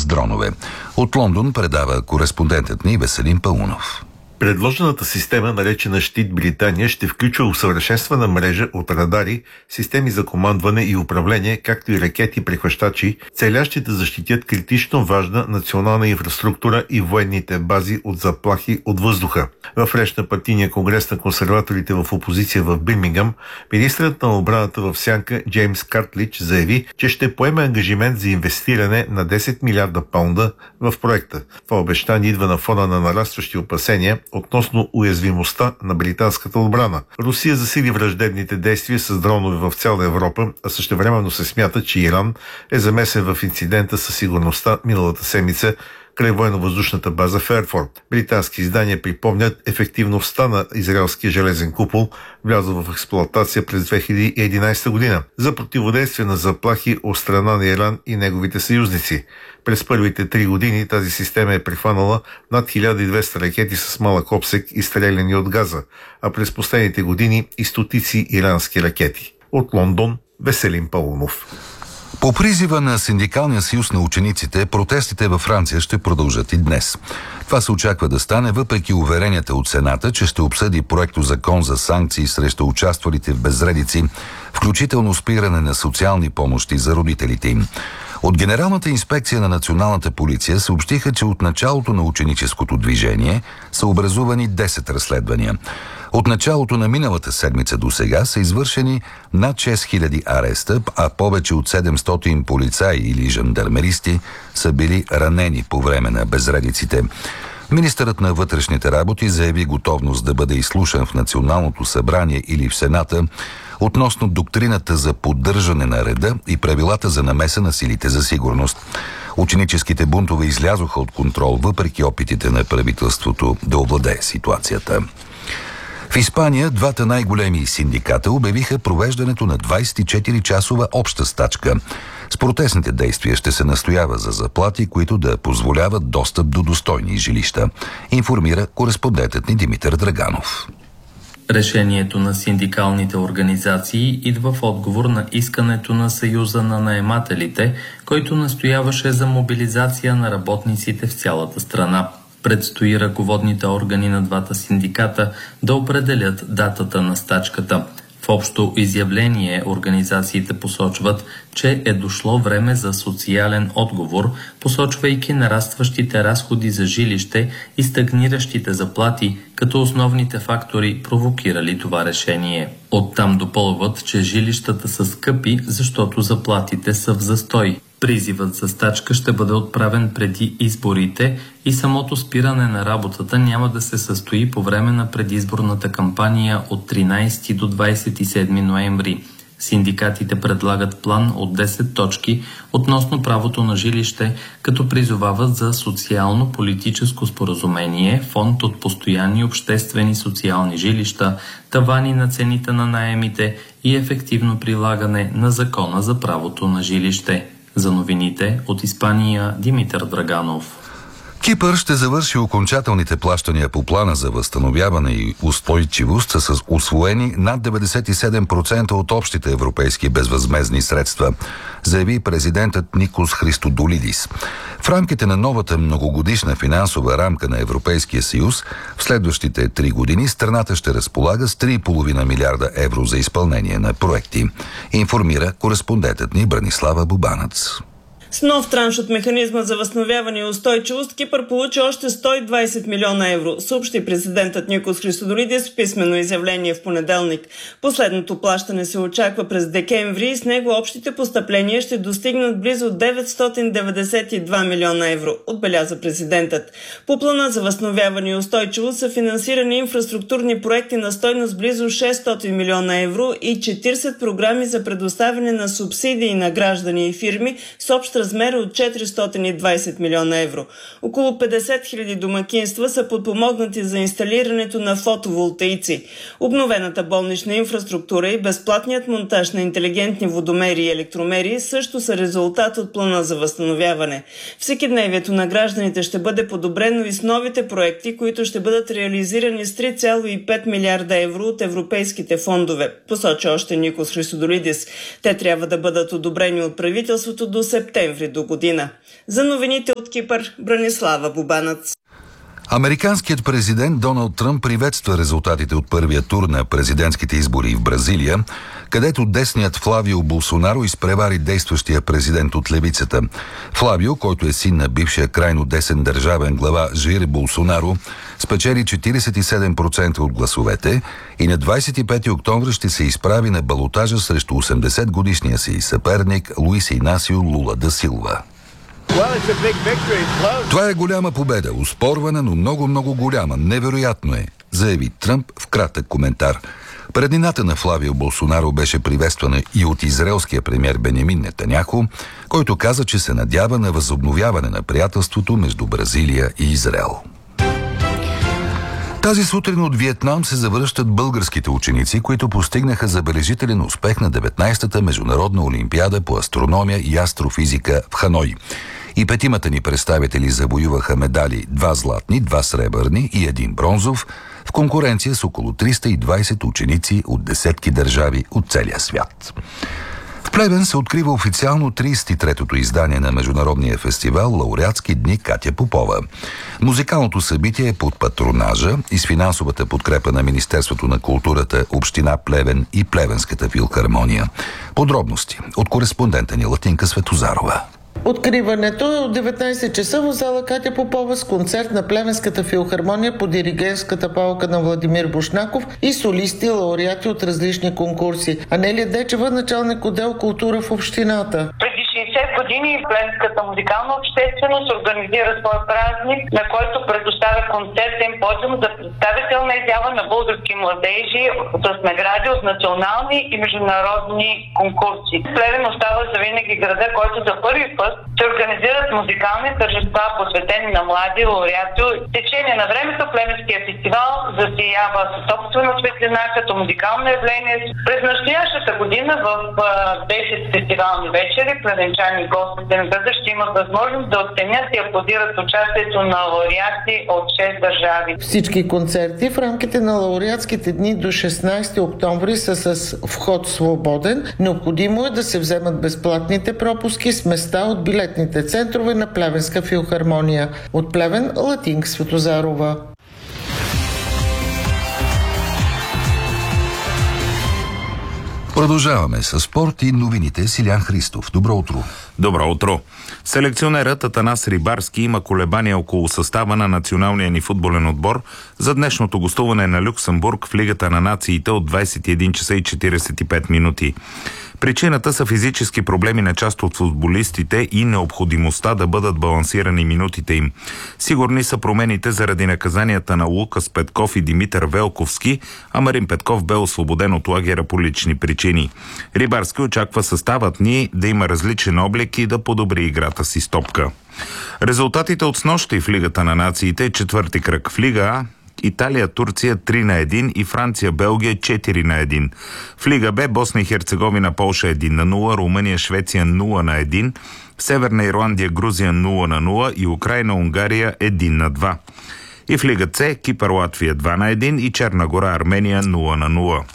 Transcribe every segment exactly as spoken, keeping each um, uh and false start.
с дронове. От Лондон предава кореспондентът ни Веселин Паунов. Предложената система, наречена Щит Британия, ще включва усъвършенствана мрежа от радари, системи за командване и управление, както и ракети-прехващачи, целящи да защитят критично важна национална инфраструктура и военните бази от заплахи от въздуха. В реч на партийния конгрес на консерваторите в опозиция в Бирмингам, министърът на отбраната в сянка Джеймс Картлидж заяви, че ще поеме ангажимент за инвестиране на десет милиарда паунда в проекта. Това обещание идва на фона на нарастващи опасения относно уязвимостта на британската отбрана. Русия засили враждебните действия с дронове в цяла Европа, а същевременно се смята, че Иран е замесен в инцидента със сигурността миналата седмица край военно-въздушната база в Ерфорд. Британски издания припомнят ефективността на израелския железен купол, влязъл в експлоатация през две хиляди и единадесета година, за противодействие на заплахи от страна на Иран и неговите съюзници. През първите три години тази система е прихванала над хиляда и двеста ракети с малък обсек, изстреляни от Газа, а през последните години и стотици ирански ракети. От Лондон, Веселин Паунов. По призива на Синдикалния съюз на учениците, протестите във Франция ще продължат и днес. Това се очаква да стане, въпреки уверенията от Сената, че ще обсъди проектозакон за санкции срещу участвалите в безредици, включително спиране на социални помощи за родителите им. От Генералната инспекция на националната полиция съобщиха, че от началото на ученическото движение са образувани десет разследвания. От началото на миналата седмица до сега са извършени над шест хиляди ареста, а повече от седемстотин полицаи или жандармеристи са били ранени по време на безредиците. Министърът на вътрешните работи заяви готовност да бъде изслушан в Националното събрание или в Сената относно доктрината за поддържане на реда и правилата за намеса на силите за сигурност. Ученическите бунтове излязоха от контрол, въпреки опитите на правителството да овладее ситуацията. В Испания двата най-големи синдиката обявиха провеждането на двадесет и четири часова обща стачка. С протестните действия ще се настоява за заплати, които да позволяват достъп до достойни жилища, информира кореспондентът ни Димитър Драганов. Решението на синдикалните организации идва в отговор на искането на Съюза на наемателите, който настояваше за мобилизация на работниците в цялата страна. Предстои ръководните органи на двата синдиката да определят датата на стачката. В общо изявление организациите посочват, че е дошло време за социален отговор, посочвайки нарастващите разходи за жилище и стагниращите заплати като основните фактори, провокирали това решение. Оттам допълват, че жилищата са скъпи, защото заплатите са в застой. Призивът за стачка ще бъде отправен преди изборите и самото спиране на работата няма да се състои по време на предизборната кампания от тринадесети до двадесет и седми ноември. Синдикатите предлагат план от десет точки относно правото на жилище, като призовават за социално-политическо споразумение, фонд от постоянни обществени социални жилища, тавани на цените на наемите и ефективно прилагане на закона за правото на жилище. За новините от Испания, Димитър Драганов. Кипър ще завърши окончателните плащания по плана за възстановяване и устойчивост с усвоени над деветдесет и седем процента от общите европейски безвъзмездни средства, заяви президентът Никос Христодолидис. В рамките на новата многогодишна финансова рамка на Европейския съюз в следващите три години страната ще разполага с три цяло и пет милиарда евро за изпълнение на проекти, информира кореспондентът ни Бранислава Бубанец. С нов транш от механизма за възстановяване и устойчивост Кипър получи още сто и двадесет милиона евро, съобщи президентът Никос Христодолидис в писмено изявление в понеделник. Последното плащане се очаква през декември и с него общите постъпления ще достигнат близо деветстотин деветдесет и два милиона евро, отбеляза президентът. По плана за възстановяване и устойчивост са финансирани инфраструктурни проекти на стойност близо шестстотин милиона евро и четиридесет програми за предоставяне на субсидии на граждани и фирми с общ размер от четиристотин и двадесет милиона евро. Около петдесет хиляди домакинства са подпомогнати за инсталирането на фотоволтаици. Обновената болнична инфраструктура и безплатният монтаж на интелигентни водомери и електромери също са резултат от плана за възстановяване. Всекидневието на гражданите ще бъде подобрено и с новите проекти, които ще бъдат реализирани с три цяло и пет милиарда евро от европейските фондове, посочи още Никос Христодолидис. Те трябва да бъдат одобрени от правителството до септември ноември до година. За новините от Кипър, Бранислава Бубанец. Американският президент Доналд Тръмп приветства резултатите от първия тур на президентските избори в Бразилия, където десният Флавио Болсонаро изпревари действащия президент от левицата. Флавио, който е син на бившия крайно десен държавен глава Жир Болсонаро, спечели четиридесет и седем процента от гласовете и на двадесет и пети октомври ще се изправи на балотажа срещу осемдесет годишния си съперник Луис Инасио Лула да Силва. Това е голяма победа, оспорвана, но много-много голяма. Невероятно е, заяви Тръмп в кратък коментар. Преднината на Флавио Болсонаро беше приветствана и от израелския премиер Бенямин Нетаняху, който каза, че се надява на възобновяване на приятелството между Бразилия и Израел. Тази сутрин от Виетнам се завръщат българските ученици, които постигнаха забележителен успех на деветнадесетата международна олимпиада по астрономия и астрофизика в Ханой. И петимата ни представители завоюваха медали, два златни, два сребърни и един бронзов, в конкуренция с около триста и двадесет ученици от десетки държави от целия свят. В Плевен се открива официално тридесет и третото издание на международния фестивал Лауреатски дни Катя Попова. Музикалното събитие е под патронажа и с финансовата подкрепа на Министерството на културата, Община Плевен и Плевенската филхармония. Подробности от кореспондента ни Латинка Светозарова. Откриването е от деветнадесет часа в зала Катя Попова с концерт на Плевенската филхармония по диригентската палка на Владимир Бушнаков и солисти, лауреати от различни конкурси. Анелия Дечева, началник отдел култура в общината. Преди шейсет години Плевенската музикална общественост организира свой празник, на който предоставя концертен подиум за представителна изява на български младежи с награди от национални и международни конкурси. Плевен остава завинаги града, който за първи път се организират музикални тържества, посветени на млади лауреати. В течение на времето Плевенския фестивал засиява със собствена светлина като музикално явление. През настоящата година в десет фестивални вечери плевенчани и гостите на града ще имат възможност да оценят и аплодират участието на лауреати от шест държави. Всички концерти в рамките на лауреатските дни до шестнадесети октомври са с вход свободен. Необходимо е да се вземат безплатните пропуски с места от билетните центрове на Плевенска филхармония. От Плевен, Латинка Светозарова. Продължаваме с спорт и новините. Силян Христов. Добро утро. Добро утро. Селекционерът Атанас Рибарски има колебания около състава на националния ни футболен отбор за днешното гостуване на Люксембург в Лигата на нациите от двадесет и един часа и четиридесет и пет минути. Причината са физически проблеми на част от футболистите и необходимостта да бъдат балансирани минутите им. Сигурни са промените заради наказанията на Лукас Петков и Димитър Велковски, а Марин Петков бе освободен от лагера по лични причини. Рибарски очаква съставът ни да има различен облик и да подобри играта си с топка. Резултатите от снощи в Лигата на нациите, четвърти кръг в Лига А, Италия, Турция три на едно и Франция, Белгия четири на едно. В Лига Б Босна и Херцеговина, Полша едно на нула, Румъния, Швеция нула на едно, Северна Ирландия, Грузия нула на нула и Украйна, Унгария едно на два. И в Лига С Кипър, Латвия два на едно и Черна гора, Армения нула на нула.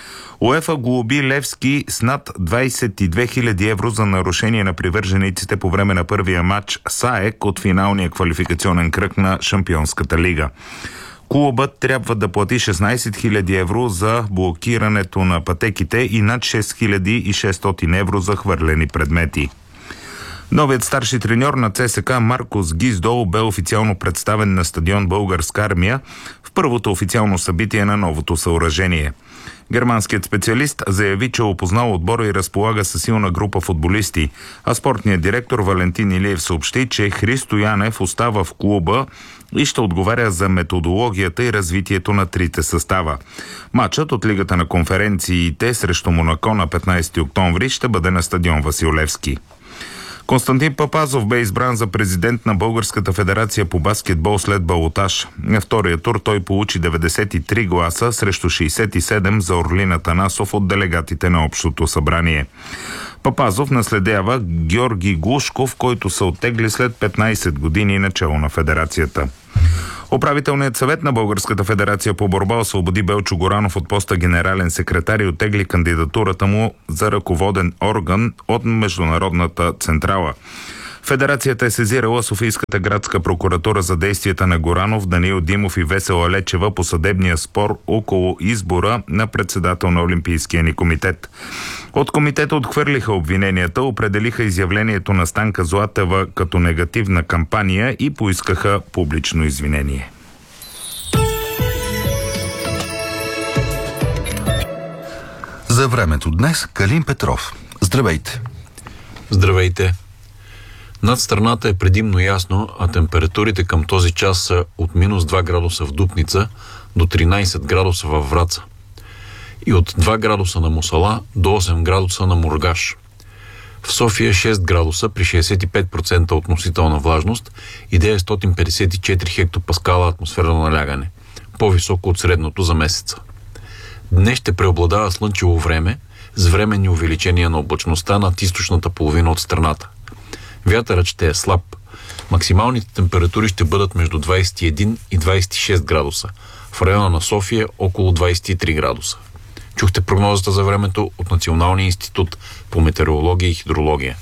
УЕФА глоби Левски с над двадесет и две хиляди евро за нарушение на привържениците по време на първия матч с АЕК от финалния квалификационен кръг на Шампионската лига. Клубът трябва да плати шестнадесет хиляди евро за блокирането на пътеките и над шест хиляди и шестстотин евро за хвърлени предмети. Новият старши треньор на ЦСКА Маркос Гиздол бе официално представен на стадион Българска армия в първото официално събитие на новото съоръжение. Германският специалист заяви, че опознал отбора и разполага със силна група футболисти, а спортният директор Валентин Илиев съобщи, че Христо Янев остава в клуба и ще отговаря за методологията и развитието на трите състава. Матчът от Лигата на конференциите срещу Монако на петнадесети октомври ще бъде на стадион Васил Левски. Константин Папазов бе избран за президент на Българската федерация по баскетбол след балотаж. На втория тур той получи деветдесет и три гласа срещу шейсет и седем за Орлин Атанасов от делегатите на Общото събрание. Папазов наследява Георги Глушков, който се оттегли след петнадесет години начало на федерацията. Управителният съвет на Българската федерация по борба освободи Белчо Горанов от поста генерален секретар и оттегли кандидатурата му за ръководен орган от Международната централа. Федерацията е сезирала Софийската градска прокуратура за действията на Горанов, Даниил Димов и Весела Лечева по съдебния спор около избора на председател на Олимпийския ни комитет. От комитета отхвърлиха обвиненията, определиха изявлението на Станка Златева като негативна кампания и поискаха публично извинение. За времето днес Калин Петров. Здравейте! Здравейте! Над страната е предимно ясно, а температурите към този час са от минус два градуса в Дупница до тринайсет градуса във Враца и от два градуса на Мусала до осем градуса на Мургаш. В София шест градуса при шейсет и пет процента относителна влажност и деветстотин петдесет и четири хектопаскала атмосферно налягане, по-високо от средното за месеца. Днес ще преобладава слънчево време с временни увеличения на облачността над източната половина от страната. Вятърът ще е слаб. Максималните температури ще бъдат между двайсет и един и двайсет и шест градуса. В района на София около двайсет и три градуса. Чухте прогнозата за времето от Националния институт по метеорология и хидрология.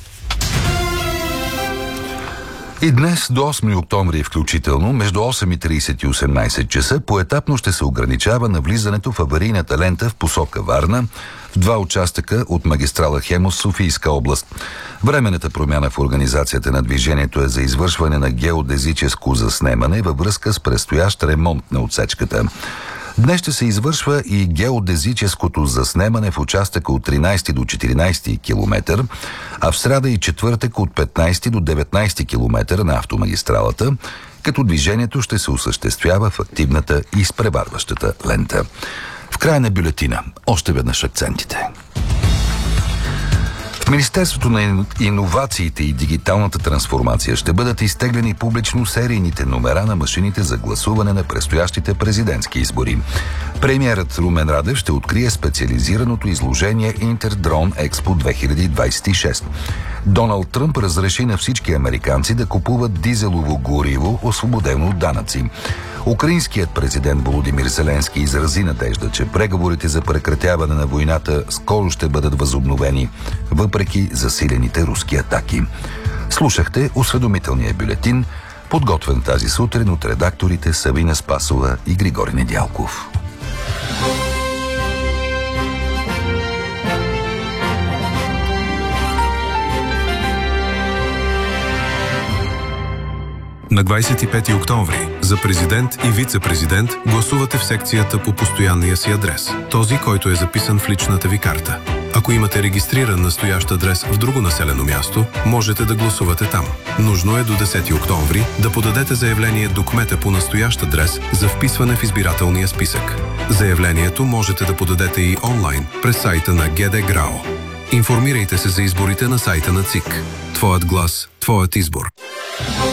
И днес до осми октомври включително, между осем и трийсет и осемнайсет часа, поетапно ще се ограничава навлизането в аварийната лента в посока Варна, в два участъка от магистрала Хемус, Софийска област. Временната промяна в организацията на движението е за извършване на геодезическо заснемане във връзка с предстоящ ремонт на отсечката. Днес ще се извършва и геодезическото заснемане в участъка от тринайсети до четиринайсети километър, а в сряда и четвъртък от петнайсети до деветнайсети километър на автомагистралата, като движението ще се осъществява в активната и изпреварващата лента. В края на бюлетина още веднъж акцентите. В Министерството на иновациите и дигиталната трансформация ще бъдат изтеглени публично серийните номера на машините за гласуване на предстоящите президентски избори. Премиерът Румен Радев ще открие специализираното изложение Интердрон Експо две хиляди двайсет и шеста. Доналд Тръмп разреши на всички американци да купуват дизелово гориво, освободено от данъци. Украинският президент Володимир Зеленски изрази надежда, че преговорите за прекратяване на войната скоро ще бъдат възобновени, въпреки засилените руски атаки. Слушахте осведомителния бюлетин, подготвен тази сутрин от редакторите Савина Спасова и Григорий Недялков. На двайсет и пети октомври за президент и вице-президент гласувате в секцията по постоянния си адрес, този, който е записан в личната ви карта. Ако имате регистриран настоящ адрес в друго населено място, можете да гласувате там. Нужно е до десети октомври да подадете заявление до кмета по настоящ адрес за вписване в избирателния списък. Заявлението можете да подадете и онлайн през сайта на ГД ГРАО. Информирайте се за изборите на сайта на ЦИК. Твоят глас, твоят избор.